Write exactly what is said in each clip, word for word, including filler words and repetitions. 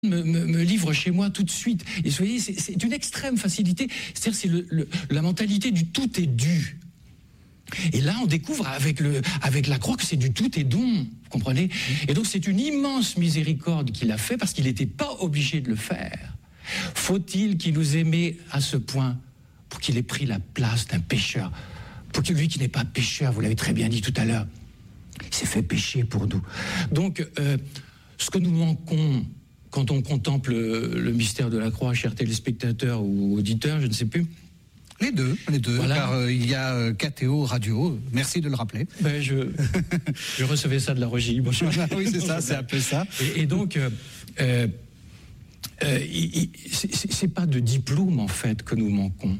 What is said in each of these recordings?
Me, me, me livre chez moi tout de suite. Et vous voyez, c'est, c'est une extrême facilité. C'est-à-dire, c'est le, le, la mentalité du tout est dû. Et là, on découvre avec, le, avec la croix que c'est du tout est don. Vous comprenez ? Et donc, c'est une immense miséricorde qu'il a fait parce qu'il n'était pas obligé de le faire. Faut-il qu'il nous aimait à ce point pour qu'il ait pris la place d'un pécheur ? Pour que lui qui n'est pas pécheur, vous l'avez très bien dit tout à l'heure, il s'est fait pécher pour nous. Donc, euh, ce que nous manquons quand on contemple le mystère de la croix, chers téléspectateurs ou auditeurs, je ne sais plus. Les deux, les deux, voilà. Car euh, il y a euh, K T O Radio, merci de le rappeler. Ben, je, je recevais ça de la régie. Bon, je... oui, c'est ça, c'est un peu ça. Et, et donc, euh, euh, euh, il, il, c'est, c'est pas de diplôme, en fait, que nous manquons.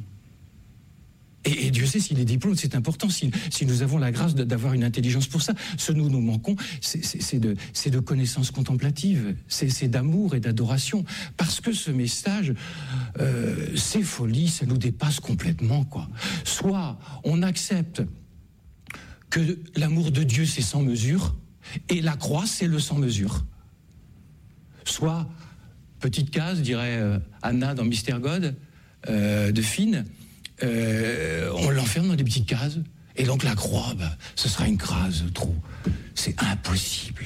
Et, et Dieu sait si les diplômes, c'est important, si, si nous avons la grâce de, d'avoir une intelligence pour ça. Ce nous nous manquons, c'est, c'est, c'est, de, c'est de connaissances contemplatives, c'est, c'est d'amour et d'adoration. Parce que ce message, euh, ces folies, ça nous dépasse complètement, quoi. Soit on accepte que l'amour de Dieu, c'est sans mesure, et la croix, c'est le sans mesure. Soit, petite case, dirait euh, Anna dans Mystère God, euh, de Fine, Euh, on l'enferme dans des petites cases, et donc la croix, bah, ce sera une crase trop. C'est impossible.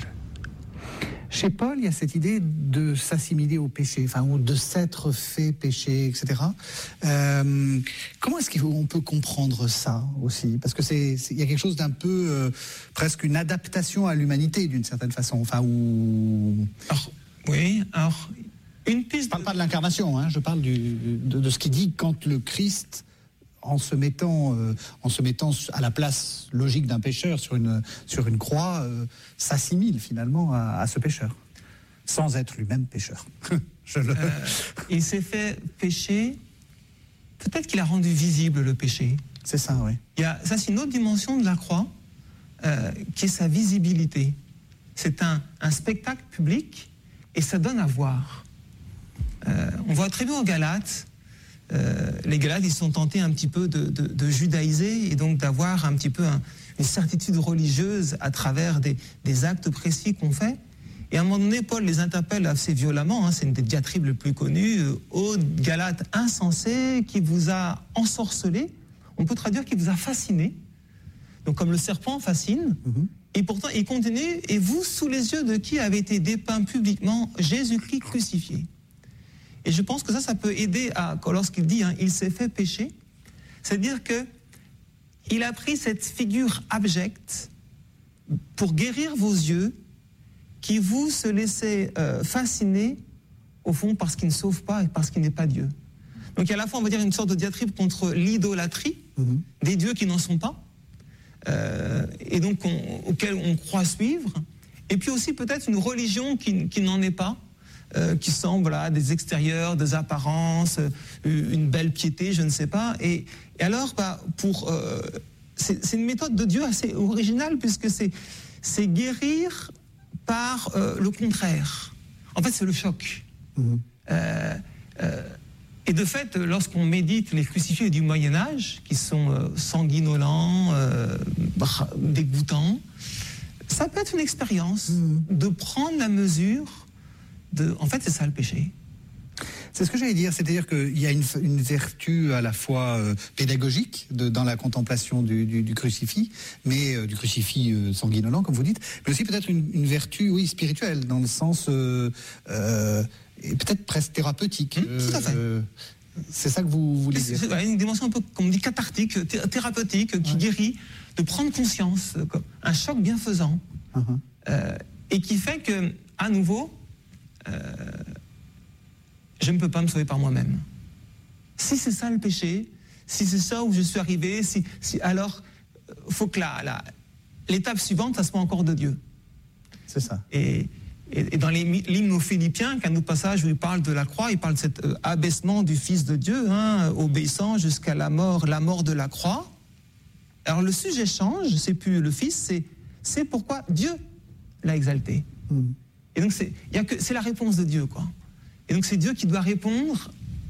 Chez Paul, il y a cette idée de s'assimiler au péché, enfin, ou de s'être fait péché, et cetera. Euh, comment est-ce qu'on peut comprendre ça aussi ? Parce que c'est, c'est, il y a quelque chose d'un peu, euh, presque une adaptation à l'humanité, d'une certaine façon, enfin, où... Alors, oui, alors, une piste... Je ne parle pas de l'incarnation, hein, je parle du, de, de ce qu'il dit quand le Christ... En se mettant, euh, en se mettant à la place logique d'un pécheur sur une sur une croix, euh, s'assimile finalement à, à ce pécheur, sans être lui-même pécheur. Je le... euh, il s'est fait pécher. Peut-être qu'il a rendu visible le péché. C'est ça, oui. Il y a, ça, c'est une autre dimension de la croix, euh, qui est sa visibilité. C'est un, un spectacle public et ça donne à voir. Euh, on voit très bien aux Galates. Euh, les Galates, ils sont tentés un petit peu de, de, de judaïser et donc d'avoir un petit peu un, une certitude religieuse à travers des, des actes précis qu'on fait. Et à un moment donné, Paul les interpelle assez violemment, hein, c'est une des diatribes les plus connues, euh, « Ô Galates insensés, qui vous a ensorcelé », on peut traduire « qui vous a fasciné », donc comme le serpent fascine, mm-hmm. Et pourtant il continue « et vous, sous les yeux de qui avait été dépeint publiquement Jésus-Christ crucifié ». Et je pense que ça, ça peut aider à, lorsqu'il dit hein, « il s'est fait pécher », c'est-à-dire qu'il a pris cette figure abjecte pour guérir vos yeux qui vous se laissaient euh, fasciner, au fond, parce qu'il ne sauve pas et parce qu'il n'est pas Dieu. Donc il y a à la fois, on va dire, une sorte de diatribe contre l'idolâtrie, mmh. des dieux qui n'en sont pas, euh, et donc on, auxquels on croit suivre, et puis aussi peut-être une religion qui, qui n'en est pas, Euh, qui semble à des extérieurs, des apparences, euh, une belle piété, je ne sais pas. Et, et alors, bah, pour, euh, c'est, c'est une méthode de Dieu assez originale puisque c'est, c'est guérir par euh, le contraire. En fait, c'est le choc. Mmh. Euh, euh, et de fait, lorsqu'on médite les crucifiés du Moyen-Âge, qui sont euh, sanguinolents, euh, dégoûtants, ça peut être une expérience mmh. de prendre la mesure. De, en fait, c'est ça le péché. C'est ce que j'allais dire, c'est-à-dire qu'il y a une, une vertu à la fois euh, pédagogique de, dans la contemplation du, du, du crucifix, mais euh, du crucifix euh, sanguinolent, comme vous dites, mais aussi peut-être une, une vertu, oui, spirituelle, dans le sens euh, euh, et peut-être presque thérapeutique. Mmh, tout à fait. Euh, c'est ça que vous voulez c'est, dire. C'est une dimension un peu, comme on dit, cathartique, thé- thérapeutique, qui ouais. guérit, de prendre conscience, comme un choc bienfaisant, uh-huh. euh, et qui fait que, à nouveau, Euh, je ne peux pas me sauver par moi-même. Si c'est ça le péché, si c'est ça où je suis arrivé, si, si, alors il faut que la, la, l'étape suivante, ça soit encore de Dieu. C'est ça. Et, et, et dans les, l'hymne aux Philippiens, qu'un autre passage où il parle de la croix, il parle de cet euh, abaissement du Fils de Dieu, hein, obéissant jusqu'à la mort, la mort de la croix. Alors le sujet change, c'est plus le Fils, c'est, c'est pourquoi Dieu l'a exalté. Mm. Et donc, c'est, y a que, c'est la réponse de Dieu, quoi. Et donc, c'est Dieu qui doit répondre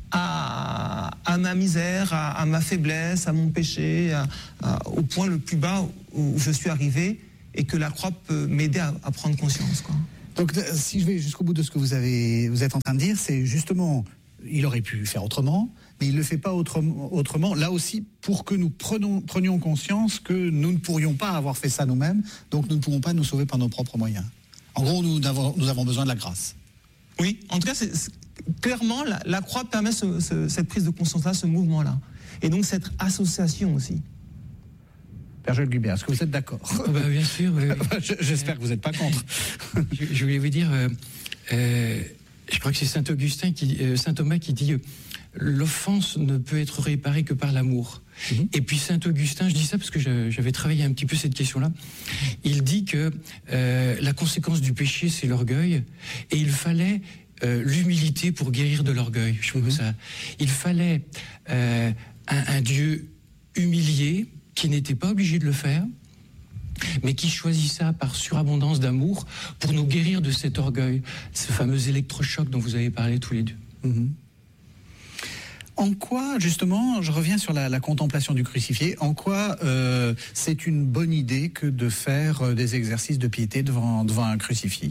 à, à ma misère, à, à ma faiblesse, à mon péché, à, à, au point le plus bas où je suis arrivé, et que la croix peut m'aider à, à prendre conscience, quoi. Donc, si je vais jusqu'au bout de ce que vous, avez, vous êtes en train de dire, c'est justement, il aurait pu faire autrement, mais il ne le fait pas autrement, autrement, là aussi, pour que nous prenons, prenions conscience que nous ne pourrions pas avoir fait ça nous-mêmes, donc nous ne pourrons pas nous sauver par nos propres moyens. En gros, nous avons, nous avons besoin de la grâce. Oui, en tout cas, c'est, c'est, clairement, la, la croix permet ce, ce, cette prise de conscience-là, ce mouvement-là. Et donc cette association aussi. Père Joël Guibert, est-ce que vous êtes d'accord? Oh bah, bien sûr. Oui, oui. J'espère que vous n'êtes pas contre. je, je voulais vous dire, euh, euh, je crois que c'est saint Augustin, qui, euh, saint Thomas qui dit euh, l'offense ne peut être réparée que par l'amour. Mm-hmm. Et puis saint Augustin, je dis ça parce que je, j'avais travaillé un petit peu cette question-là, il dit que euh, la conséquence du péché, c'est l'orgueil, et il fallait euh, l'humilité pour guérir de l'orgueil. Je trouve mm-hmm. ça. Il fallait euh, un, un Dieu humilié, qui n'était pas obligé de le faire, mais qui choisit ça par surabondance d'amour pour nous guérir de cet orgueil, ce fameux électrochoc dont vous avez parlé tous les deux. Mm-hmm. En quoi, justement, je reviens sur la, la contemplation du crucifié, en quoi euh, c'est une bonne idée que de faire des exercices de piété devant, devant un crucifié?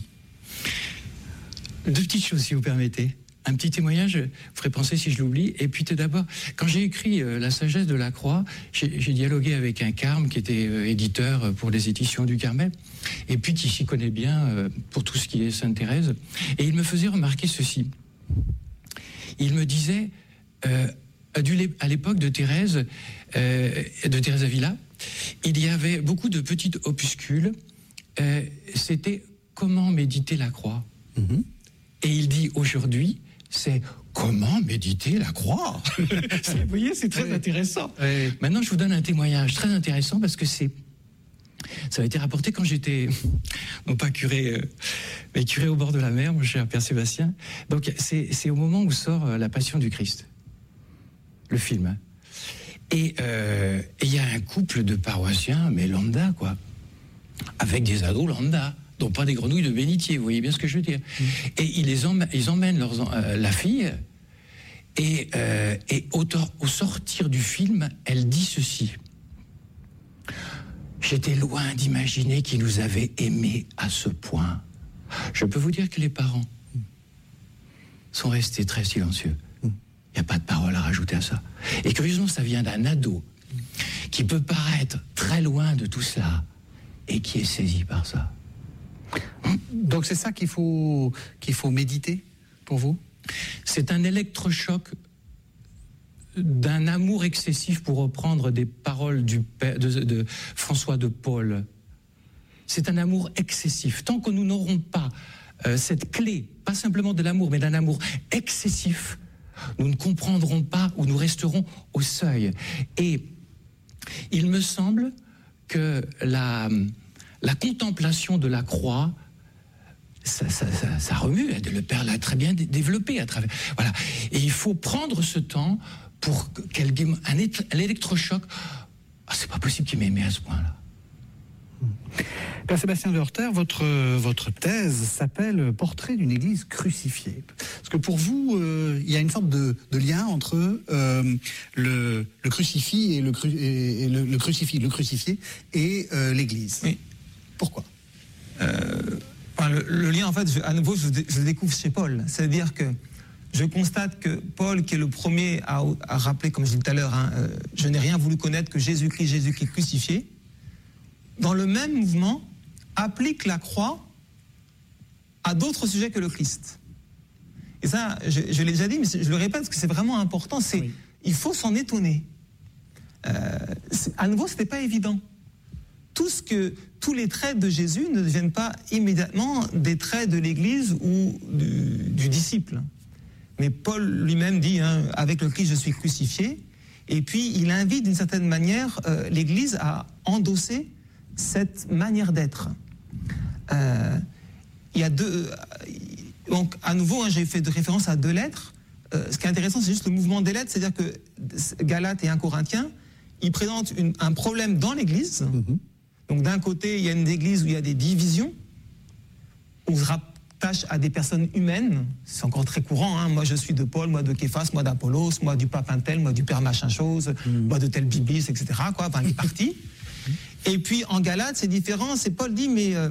Deux petites choses, si vous permettez. Un petit témoignage, vous ferez penser si je l'oublie. Et puis tout d'abord, quand j'ai écrit euh, La sagesse de la croix, j'ai, j'ai dialogué avec un carme qui était euh, éditeur pour les éditions du Carmel, et puis qui s'y connaît bien euh, pour tout ce qui est Sainte Thérèse. Et il me faisait remarquer ceci. Il me disait, euh, à l'époque de Thérèse, euh, de Thérèse d'Avila, il y avait beaucoup de petits opuscules. Euh, c'était comment méditer la croix. Mm-hmm. Et il dit aujourd'hui, c'est comment méditer la croix. Vous voyez, c'est très oui. intéressant. Oui. Maintenant, je vous donne un témoignage très intéressant parce que c'est, ça a été rapporté quand j'étais, non pas curé, euh, mais curé au bord de la mer, mon cher Père Sébastien. Donc, c'est, c'est au moment où sort euh, La Passion du Christ, le film. Et il euh, y a un couple de paroissiens, mais lambda, quoi, avec des ados lambda. Donc pas des grenouilles de bénitier, vous voyez bien ce que je veux dire. Mmh. Et ils, les emmènent, ils emmènent leurs, euh, la fille, et, euh, et au, au sortir du film, elle dit ceci. J'étais loin d'imaginer qu'ils nous avaient aimés à ce point. Je peux vous dire que les parents sont restés très silencieux. Il n'y a pas de parole à rajouter à ça. Et curieusement, ça vient d'un ado qui peut paraître très loin de tout cela et qui est saisi par ça. Donc c'est ça qu'il faut, qu'il faut méditer pour vous? C'est un électrochoc d'un amour excessif, pour reprendre des paroles du père, de, de François de Paul. C'est un amour excessif. Tant que nous n'aurons pas euh, cette clé, pas simplement de l'amour, mais d'un amour excessif, nous ne comprendrons pas ou nous resterons au seuil. Et il me semble que la... La contemplation de la croix, ça, ça, ça, ça remue. Le Père l'a très bien développé à travers. Voilà. Et il faut prendre ce temps pour qu'elle un, un électrochoc. Ah, c'est pas possible qu'il m'aimait à ce point-là. Père Sébastien de Horter, votre, votre thèse s'appelle Portrait d'une Église crucifiée. Parce que pour vous, euh, il y a une sorte de, de lien entre euh, le, le crucifix et le, cru, et le, le crucifix, le crucifié et euh, l'Église. Oui. Pourquoi euh, enfin, le, le lien, en fait, je, à nouveau, je, je le découvre chez Paul. C'est-à-dire que je constate que Paul, qui est le premier à, à rappeler, comme je disais tout à l'heure, hein, euh, je n'ai rien voulu connaître que Jésus-Christ, Jésus-Christ crucifié, dans le même mouvement, applique la croix à d'autres sujets que le Christ. Et ça, je, je l'ai déjà dit, mais je le répète parce que c'est vraiment important. C'est, oui. Il faut s'en étonner. Euh, à nouveau, ce n'était pas évident. Tout ce que, tous les traits de Jésus ne deviennent pas immédiatement des traits de l'Église ou du, du disciple. Mais Paul lui-même dit, hein, avec le Christ, je suis crucifié. Et puis, il invite d'une certaine manière euh, l'Église à endosser cette manière d'être. Euh, il y a deux... Donc, à nouveau, hein, j'ai fait de référence à deux lettres. Euh, ce qui est intéressant, c'est juste le mouvement des lettres, c'est-à-dire que Galates et un Corinthien, ils présentent une, un problème dans l'Église. Mm-hmm. Donc, d'un côté, il y a une église où il y a des divisions, où on se rattache à des personnes humaines. C'est encore très courant. Hein. Moi, je suis de Paul, moi de Képhas, moi d'Apollos, moi du pape Intel, moi du père machin chose, mm-hmm. moi de tel bibis, et cetera. Quoi, enfin, les partis. Et puis, en Galates, c'est différent. C'est Paul dit, mais euh,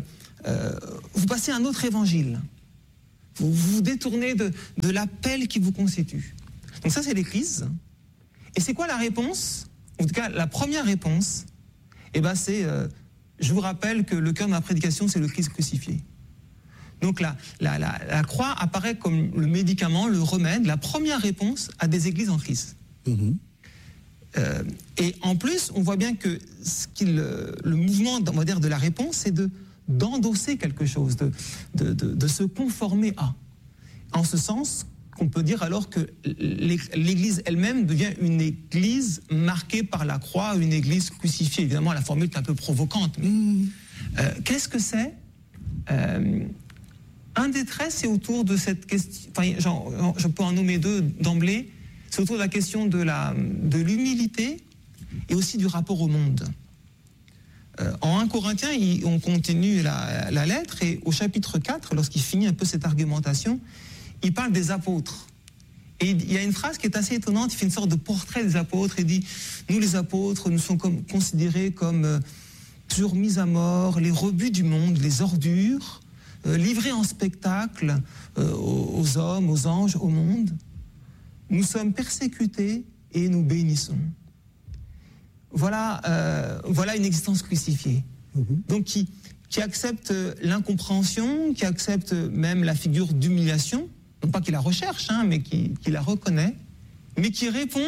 euh, vous passez à un autre évangile. Vous vous détournez de, de l'appel qui vous constitue. Donc ça, c'est l'Église. Et c'est quoi la réponse? En tout cas, la première réponse, eh ben, c'est, euh, je vous rappelle que le cœur de ma prédication, c'est le Christ crucifié. Donc la, la, la, la croix apparaît comme le médicament, le remède, la première réponse à des églises en crise. Mmh. Euh, et en plus, on voit bien que ce qu'il, le mouvement, on va dire, de la réponse, c'est de, d'endosser quelque chose, de, de, de, de se conformer à. En ce sens qu'on peut dire alors que l'Église elle-même devient une Église marquée par la croix, une Église crucifiée. Évidemment, la formule est un peu provocante, mais mmh. euh, qu'est-ce que c'est? euh, Un des traits, c'est autour de cette question, enfin, genre, je peux en nommer deux d'emblée, c'est autour de la question de, la, de l'humilité et aussi du rapport au monde. Euh, en un Corinthiens, il, on continue la, la lettre et au chapitre quatre, lorsqu'il finit un peu cette argumentation, il parle des apôtres. Et il y a une phrase qui est assez étonnante, il fait une sorte de portrait des apôtres et dit « Nous les apôtres, nous sommes comme, considérés comme euh, toujours mis à mort, les rebuts du monde, les ordures, euh, livrés en spectacle euh, aux, aux hommes, aux anges, au monde. Nous sommes persécutés et nous bénissons. » Voilà, euh, voilà une existence crucifiée. Mmh. Donc qui, qui accepte l'incompréhension, qui accepte même la figure d'humiliation, non pas qui la recherche, hein, mais qui, qui la reconnaît, mais qui répond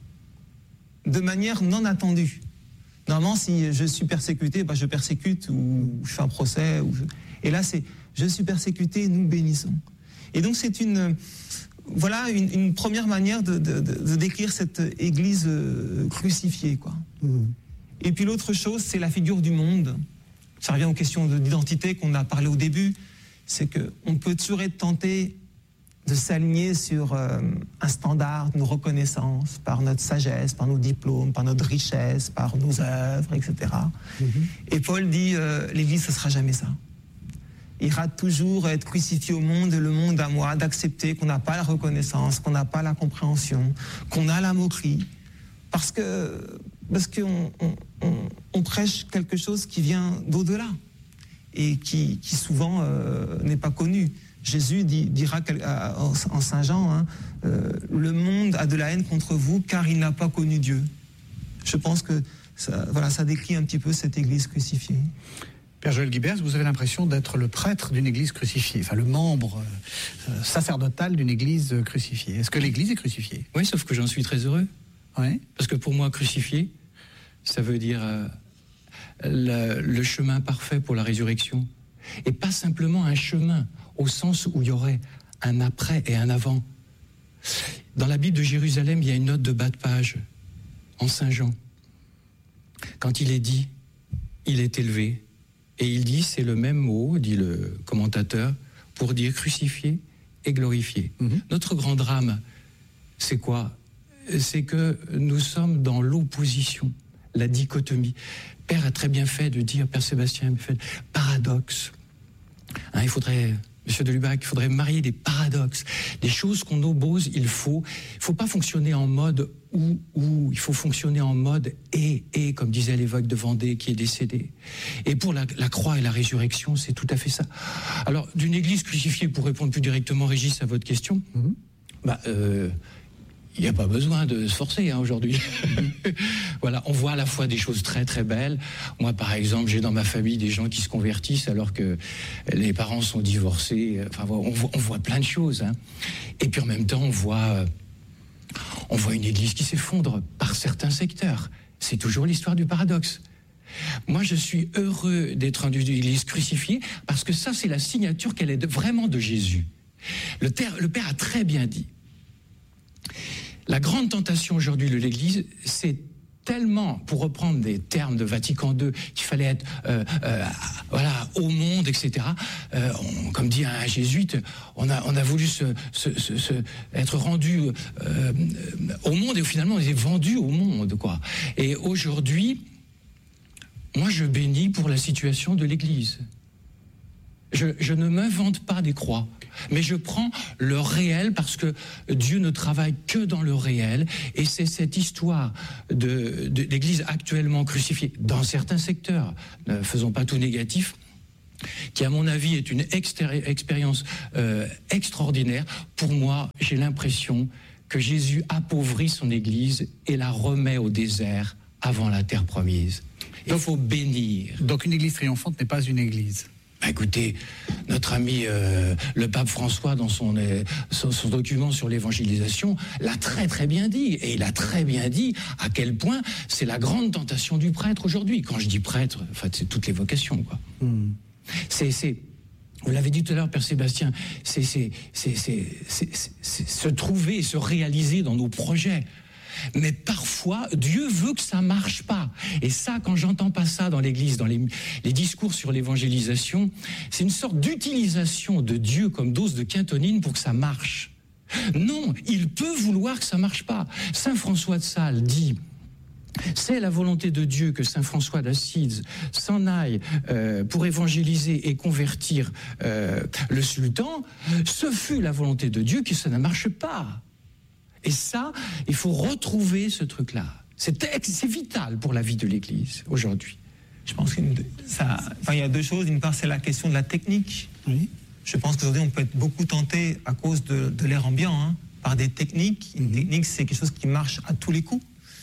de manière non attendue. Normalement, si je suis persécuté, bah, je persécute ou je fais un procès. Ou je... Et là, c'est « je suis persécuté, nous bénissons ». Et donc c'est une... Voilà une, une première manière de, de, de décrire cette Église euh, crucifiée, quoi. Mmh. Et puis l'autre chose, c'est la figure du monde. Ça revient aux questions d'identité qu'on a parlé au début. C'est qu'on peut toujours être tenté de s'aligner sur euh, un standard, une reconnaissance par notre sagesse, par nos diplômes, par notre richesse, par nos œuvres, et cetera. Mmh. Et Paul dit euh, l'Église, ce ne sera jamais ça. Il rate toujours être crucifié au monde et le monde à moi, d'accepter qu'on n'a pas la reconnaissance, qu'on n'a pas la compréhension, qu'on a la moquerie, parce que parce qu'on on, on, on prêche quelque chose qui vient d'au-delà et qui, qui souvent euh, n'est pas connu. Jésus dit, dira en Saint Jean, hein, euh, le monde a de la haine contre vous car il n'a pas connu Dieu. Je pense que ça, voilà, ça décrit un petit peu cette Église crucifiée. Père Joël Guibert, vous avez l'impression d'être le prêtre d'une église crucifiée, enfin le membre euh, sacerdotal d'une église crucifiée. Est-ce que l'église est crucifiée? Oui, sauf que j'en suis très heureux. Ouais. Parce que pour moi, crucifié, ça veut dire euh, le, le chemin parfait pour la résurrection. Et pas simplement un chemin, au sens où il y aurait un après et un avant. Dans la Bible de Jérusalem, il y a une note de bas de page, en Saint Jean. Quand il est dit, il est élevé. Et il dit, c'est le même mot, dit le commentateur, pour dire crucifié et glorifié. Mmh. Notre grand drame, c'est quoi? C'est que nous sommes dans l'opposition, la dichotomie. Père a très bien fait de dire, Père Sébastien, fait paradoxe. Hein, il faudrait, Monsieur de Lubac, il faudrait marier des paradoxes, des choses qu'on oppose. Il faut, il faut pas fonctionner en mode ou, ou, il faut fonctionner en mode et, et, comme disait l'évêque de Vendée qui est décédé. Et pour la, la croix et la résurrection, c'est tout à fait ça. Alors, d'une église crucifiée, pour répondre plus directement, Régis, à votre question, mm-hmm. bah, euh, il n'y a pas besoin de se forcer hein, aujourd'hui. Voilà, on voit à la fois des choses très très belles. Moi, par exemple, j'ai dans ma famille des gens qui se convertissent alors que les parents sont divorcés. Enfin, on voit, on voit plein de choses. Hein. Et puis en même temps, on voit, on voit une église qui s'effondre par certains secteurs. C'est toujours l'histoire du paradoxe. Moi, je suis heureux d'être en église crucifiée parce que ça, c'est la signature qu'elle est de, vraiment de Jésus. Le, ter, le Père a très bien dit. La grande tentation aujourd'hui de l'Église, c'est tellement, pour reprendre des termes de Vatican deux, qu'il fallait être euh, euh, voilà, au monde, et cetera. Euh, on, comme dit un jésuite, on a, on a voulu se, se, se, se, être rendu euh, au monde et finalement on est vendu au monde, quoi. Et aujourd'hui, moi je bénis pour la situation de l'Église. Je, je ne m'invente pas des croix, mais je prends le réel parce que Dieu ne travaille que dans le réel et c'est cette histoire de, de, d'Église actuellement crucifiée dans certains secteurs, ne faisons pas tout négatif, qui à mon avis est une extéri- expérience euh, extraordinaire. Pour moi, j'ai l'impression que Jésus appauvrit son Église et la remet au désert avant la terre promise. Il donc, faut bénir. Donc une Église triomphante n'est pas une Église. Bah écoutez, notre ami euh, le pape François, dans son, euh, son, son document sur l'évangélisation, l'a très très bien dit. Et il a très bien dit à quel point c'est la grande tentation du prêtre aujourd'hui. Quand je dis prêtre, en fait, c'est toutes les vocations, quoi. Mm. C'est, c'est, vous l'avez dit tout à l'heure, Père Sébastien, c'est, c'est, c'est, c'est, c'est, c'est, c'est se trouver, se réaliser dans nos projets. Mais parfois, Dieu veut que ça marche pas. Et ça, quand j'entends pas ça dans l'Église, dans les, les discours sur l'évangélisation, c'est une sorte d'utilisation de Dieu comme dose de quintonine pour que ça marche. Non, il peut vouloir que ça marche pas. Saint François de Sales dit: c'est la volonté de Dieu que saint François d'Assise s'en aille euh, pour évangéliser et convertir euh, le sultan. Ce fut la volonté de Dieu que ça ne marche pas. Et ça, il faut retrouver ce truc-là. C'est, c'est vital pour la vie de l'Église aujourd'hui. Je pense qu'il enfin, y a deux choses. D'une part, c'est la question de la technique. Oui. Je pense qu'aujourd'hui, on peut être beaucoup tenté à cause de, de l'air ambiant, hein, par des techniques. Une technique, c'est quelque chose qui marche à tous les coups.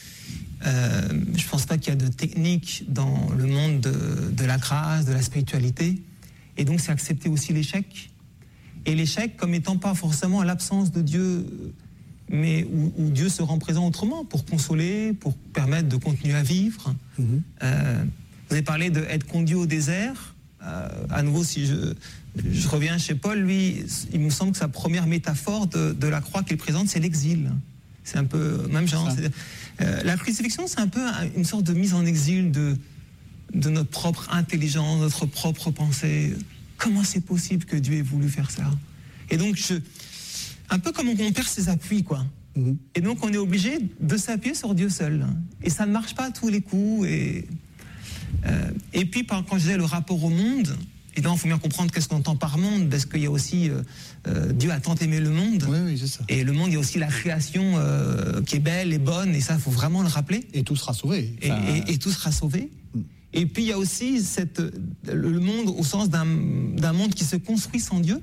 Euh, je ne pense pas qu'il y a de technique dans le monde de, de la grâce, de la spiritualité. Et donc, c'est accepter aussi l'échec. Et l'échec comme étant pas forcément l'absence de Dieu, mais où, où Dieu se rend présent autrement, pour consoler, pour permettre de continuer à vivre. Mm-hmm. Euh, vous avez parlé d'être conduit au désert. Euh, à nouveau, si je, je reviens chez Paul, lui, il me semble que sa première métaphore de, de la croix qu'il présente, c'est l'exil. C'est un peu même genre. Euh, la crucifixion, c'est un peu une sorte de mise en exil de, de notre propre intelligence, notre propre pensée. Comment c'est possible que Dieu ait voulu faire ça? Et donc, je, un peu comme on perd ses appuis, quoi. Mmh. Et donc, on est obligé de s'appuyer sur Dieu seul. Et ça ne marche pas à tous les coups. Et, euh, et puis, quand je disais le rapport au monde, évidemment, il faut bien comprendre qu'est-ce qu'on entend par monde, parce qu'il y a aussi euh, euh, Dieu a tant aimé le monde. Oui, oui, c'est ça. Et le monde, il y a aussi la création euh, qui est belle et bonne, et ça, il faut vraiment le rappeler. Et tout sera sauvé. Enfin... Et, et, et tout sera sauvé. Mm. Et puis, il y a aussi cette, le monde au sens d'un, d'un monde qui se construit sans Dieu.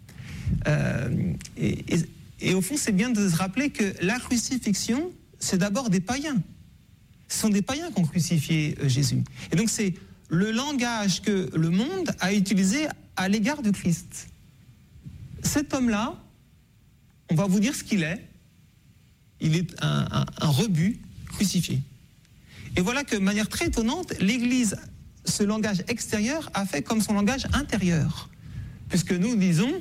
Euh, et, et, et au fond, c'est bien de se rappeler que la crucifixion, c'est d'abord des païens. Ce sont des païens qui ont crucifié Jésus. Et donc, c'est le langage que le monde a utilisé à l'égard du Christ. Cet homme-là, on va vous dire ce qu'il est. Il est un, un, un rebut crucifié. Et voilà que, de manière très étonnante, l'Église, ce langage extérieur, a fait comme son langage intérieur. Puisque nous disons,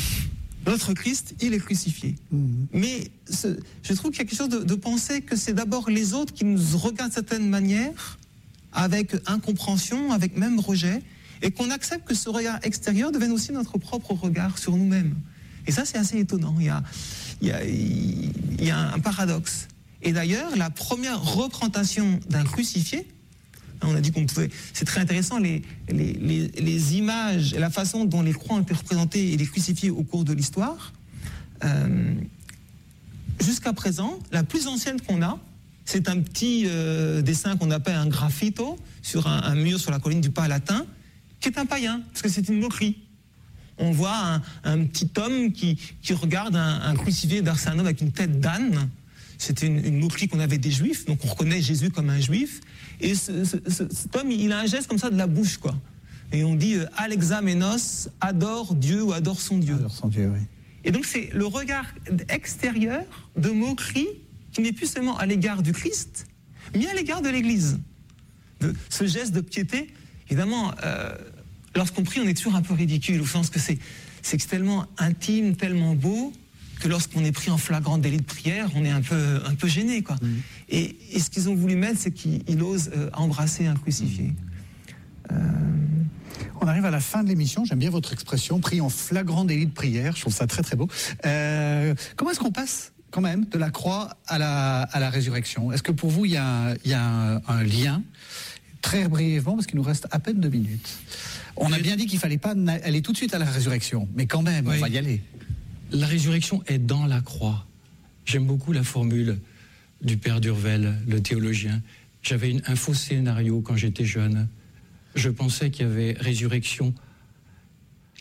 notre Christ, il est crucifié. Mmh. Mais ce, je trouve qu'il y a quelque chose de, de penser que c'est d'abord les autres qui nous regardent d'une certaine manière, avec incompréhension, avec même rejet, et qu'on accepte que ce regard extérieur devienne aussi notre propre regard sur nous-mêmes. Et ça, c'est assez étonnant. Il y a, il y a, il y a un paradoxe. Et d'ailleurs, la première représentation d'un crucifié, on a dit qu'on pouvait... C'est très intéressant, les, les, les, les images, la façon dont les croix ont été représentées et les crucifiés au cours de l'histoire. Euh, jusqu'à présent, la plus ancienne qu'on a, c'est un petit euh, dessin qu'on appelle un graffito sur un, un mur sur la colline du Palatin, qui est un païen, parce que c'est une moquerie. On voit un, un petit homme qui, qui regarde un, un crucifié, d'ailleurs c'est un homme avec une tête d'âne. C'était une, une moquerie qu'on avait des Juifs, donc on reconnaît Jésus comme un Juif. Et ce, ce, ce, cet homme, il a un geste comme ça de la bouche, quoi. Et on dit euh, « Alexamenos, adore Dieu ou adore son Dieu ». Adore son Dieu, oui. Et donc c'est le regard extérieur de moquerie qui n'est plus seulement à l'égard du Christ, mais à l'égard de l'Église. De ce geste de piété, évidemment, euh, lorsqu'on prie, on est toujours un peu ridicule, au sens que c'est, c'est tellement intime, tellement beau, que lorsqu'on est pris en flagrant délit de prière, on est un peu, un peu gêné, quoi. Mmh. Et, et ce qu'ils ont voulu mettre, c'est qu'ils osent euh, embrasser un crucifié. Mmh. Euh... On arrive à la fin de l'émission, j'aime bien votre expression, pris en flagrant délit de prière, je trouve ça très très beau. Euh, comment est-ce qu'on passe quand même de la croix à la, à la résurrection? Est-ce que pour vous, il y a, il y a un, un lien? Très brièvement, parce qu'il nous reste à peine deux minutes. On a bien dit qu'il ne fallait pas aller tout de suite à la résurrection, mais quand même, oui. On va y aller. La résurrection est dans la croix. J'aime beaucoup la formule du père Durvel, le théologien. J'avais une, un faux scénario quand j'étais jeune. Je pensais qu'il y avait résurrection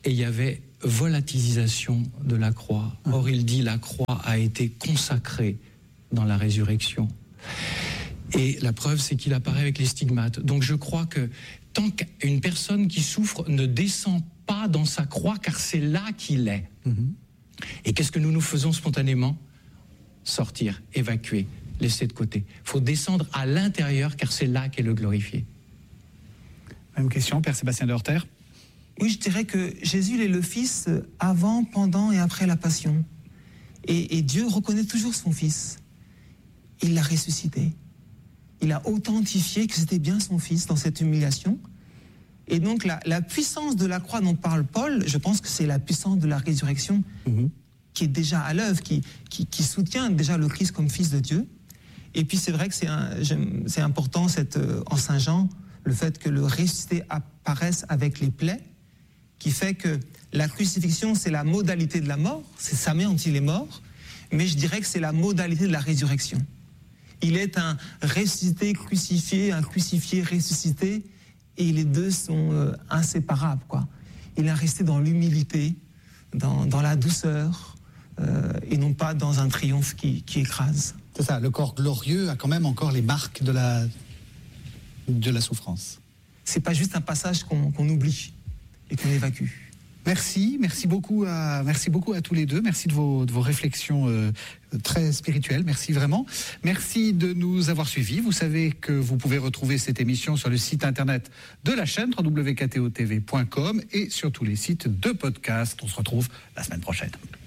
et il y avait volatilisation de la croix. Or, il dit la croix a été consacrée dans la résurrection. Et la preuve, c'est qu'il apparaît avec les stigmates. Donc je crois que tant qu'une personne qui souffre ne descend pas dans sa croix, car c'est là qu'il est. Mm-hmm. Et qu'est-ce que nous nous faisons spontanément ? Sortir, évacuer, laisser de côté. Il faut descendre à l'intérieur, car c'est là qu'est le glorifié. Même question, Père Sébastien de Horter. Oui, je dirais que Jésus il est le Fils avant, pendant et après la Passion. Et, et Dieu reconnaît toujours son Fils. Il l'a ressuscité. Il a authentifié que c'était bien son Fils dans cette humiliation. Et donc la, la puissance de la croix dont parle Paul, je pense que c'est la puissance de la résurrection mmh. qui est déjà à l'œuvre, qui, qui, qui soutient déjà le Christ comme Fils de Dieu. Et puis c'est vrai que c'est, un, c'est important cette, en Saint Jean, le fait que le ressuscité apparaisse avec les plaies, qui fait que la crucifixion, c'est la modalité de la mort, c'est sa main dont il est mort, mais je dirais que c'est la modalité de la résurrection. Il est un ressuscité crucifié, un crucifié ressuscité, et les deux sont euh, inséparables, quoi. Il est resté dans l'humilité, dans, dans la douceur, euh, et non pas dans un triomphe qui, qui écrase. C'est ça, le corps glorieux a quand même encore les marques de la, de la souffrance. C'est pas juste un passage qu'on, qu'on oublie et qu'on évacue. Merci, merci beaucoup à, merci beaucoup à tous les deux. Merci de vos, de vos réflexions euh, très spirituelles. Merci vraiment. Merci de nous avoir suivis. Vous savez que vous pouvez retrouver cette émission sur le site internet de la chaîne w w w point k t o t v point com et sur tous les sites de podcast. On se retrouve la semaine prochaine.